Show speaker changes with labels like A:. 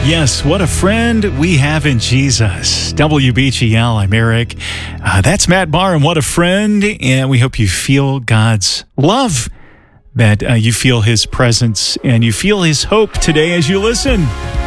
A: Yes, what a friend we have in Jesus. WBGL, I'm Eric. That's Matt Barr, and what a friend. And we hope you feel God's love, that you feel his presence, and you feel his hope today as you listen.